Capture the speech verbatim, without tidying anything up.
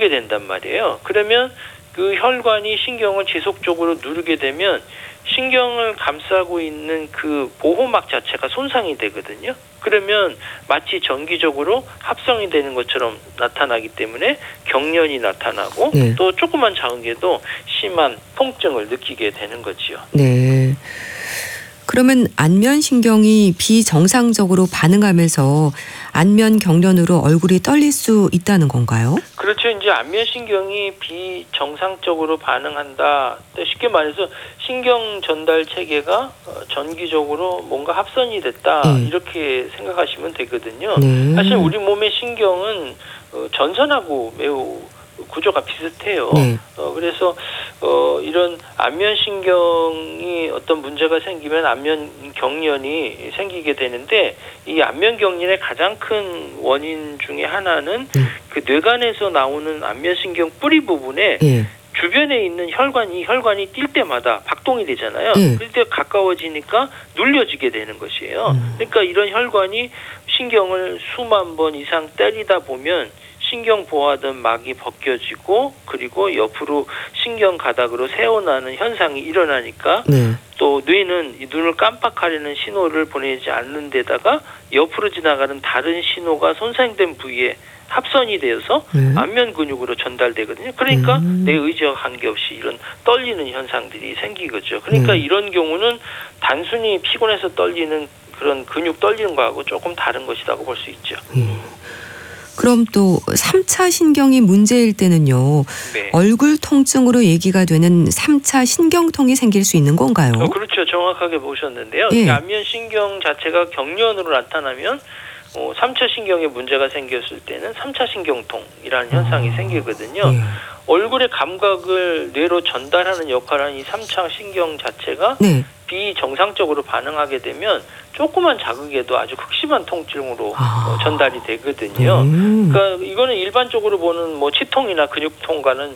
누르게 된단 말이에요. 그러면 그 혈관이 신경을 지속적으로 누르게 되면 신경을 감싸고 있는 그 보호막 자체가 손상이 되거든요. 그러면 마치 정기적으로 합성이 되는 것처럼 나타나기 때문에 경련이 나타나고 네. 또 조그만 작은 게도 심한 통증을 느끼게 되는 거지요. 네. 그러면 안면신경이 비정상적으로 반응하면서 안면 경련으로 얼굴이 떨릴 수 있다는 건가요? 그렇죠. 이제 안면신경이 비정상적으로 반응한다. 쉽게 말해서 신경 전달 체계가 전기적으로 뭔가 합선이 됐다. 네. 이렇게 생각하시면 되거든요. 네. 사실 우리 몸의 신경은 전선하고 매우 구조가 비슷해요. 네. 어, 그래서 어, 이런 안면신경이 어떤 문제가 생기면 안면 경련이 생기게 되는데 이 안면 경련의 가장 큰 원인 중에 하나는 네. 그 뇌관에서 나오는 안면신경 뿌리 부분에 네. 주변에 있는 혈관이 혈관이 뛸 때마다 박동이 되잖아요. 네. 그럴 때 가까워지니까 눌려지게 되는 것이에요. 음. 그러니까 이런 혈관이 신경을 수만 번 이상 때리다 보면 신경 보호하던 막이 벗겨지고 그리고 옆으로 신경 가닥으로 새어나는 현상이 일어나니까 네. 또 뇌는 이 눈을 깜빡하려는 신호를 보내지 않는 데다가 옆으로 지나가는 다른 신호가 손상된 부위에 합선이 되어서 네. 안면 근육으로 전달되거든요. 그러니까 음. 내 의지와 관계없이 이런 떨리는 현상들이 생기겠죠. 그러니까 네. 이런 경우는 단순히 피곤해서 떨리는 그런 근육 떨리는 거하고 조금 다른 것이라고 볼 수 있죠. 음. 그럼 또 삼 차 신경이 문제일 때는요. 네. 얼굴 통증으로 얘기가 되는 삼 차 신경통이 생길 수 있는 건가요? 어, 그렇죠. 정확하게 보셨는데요. 네. 안면 신경 자체가 경련으로 나타나면 어, 삼 차 신경에 문제가 생겼을 때는 삼 차 신경통이라는 현상이 아. 생기거든요. 네. 얼굴의 감각을 뇌로 전달하는 역할을 하는 이 삼 차 신경 자체가 네. 비정상적으로 반응하게 되면 조그만 자극에도 아주 극심한 통증으로 아. 어, 전달이 되거든요. 음. 그러니까 이거는 일반적으로 보는 뭐 치통이나 근육통과는